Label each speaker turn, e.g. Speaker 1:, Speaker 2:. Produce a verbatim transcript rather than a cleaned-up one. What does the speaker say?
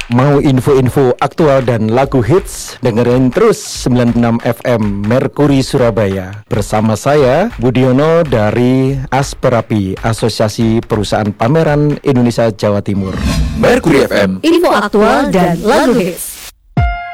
Speaker 1: Mau info-info aktual dan lagu hits? Dengerin terus sembilan puluh enam F M Merkuri Surabaya. Bersama saya Budiono dari Asperapi, Asosiasi Perusahaan Pameran Indonesia Jawa Timur.
Speaker 2: Merkuri F M,
Speaker 3: info aktual dan lagu hits.